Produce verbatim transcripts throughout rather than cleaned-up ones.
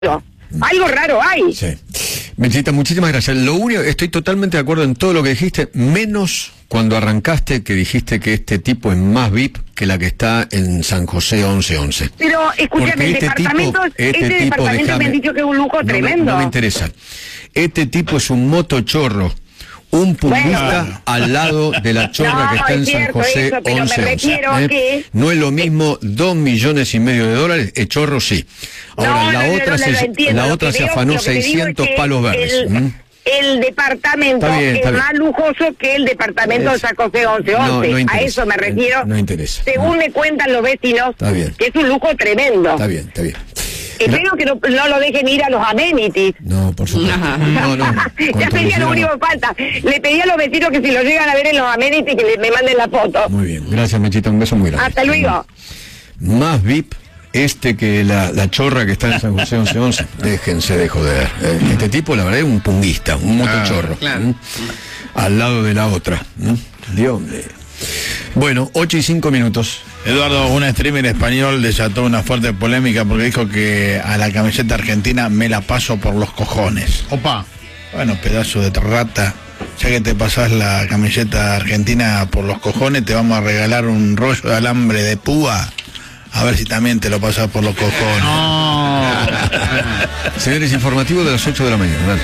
Algo raro hay. Sí. Menchita, muchísimas gracias. Lo único, estoy totalmente de acuerdo en todo lo que dijiste, menos cuando arrancaste que dijiste que este tipo es más V I P que la que está en San José once once. Pero, escúchame, el este departamento, tipo, este este tipo, departamento déjame, me han dicho que es un lujo no tremendo. Me, no me interesa. Este tipo es un motochorro, un punguista Bueno. al lado de la chorra No, que está en es San cierto José eso, pero me once once. refiero ¿eh? que- No es lo mismo dos millones y medio de dólares, el chorro sí. Ahora, No, la no, no, otra no, se, lo entiendo. la Lo otra que se veo- afanó lo que te digo es seiscientos que palos verdes. El, ¿Mm? el departamento Está bien, está es bien. más lujoso que el departamento Es- de San José once No, once. no A interesa. eso me refiero. No interesa. Según No. me cuentan los vecinos, Está bien. que es un lujo tremendo. Está bien, está bien. Espero que no, no lo dejen ir a los amenities. No, por supuesto. No, no. Ya sería lo único que falta. Le pedí a los vecinos que si lo llegan a ver en los amenities que le- me manden la foto. Muy bien. Gracias, Mechita. Un beso muy grande. Hasta luego. Más V I P este que la, la chorra que está en San José once once. Déjense de joder. ¿eh? Este tipo, la verdad, es un punguista, un motochorro. Ah, claro. ¿Mm? Al lado de la otra. ¿Mm? Dios mío. Bueno, ocho y cinco minutos. Eduardo, un streamer español desató una fuerte polémica porque dijo que a la camiseta argentina me la paso por los cojones. Opa. Bueno, pedazo de rata, ya que te pasás la camiseta argentina por los cojones, te vamos a regalar un rollo de alambre de púa. A ver si también te lo pasas por los cojones. No. Señores, informativo de las ocho de la mañana. Dale.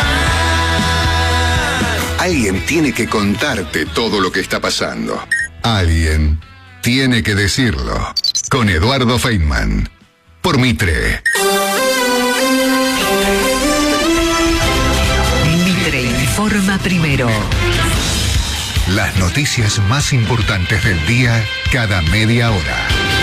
Alguien tiene que contarte todo lo que está pasando. Alguien tiene que decirlo. Con Eduardo Feynman. Por Mitre. Mitre informa primero. Las noticias más importantes del día cada media hora.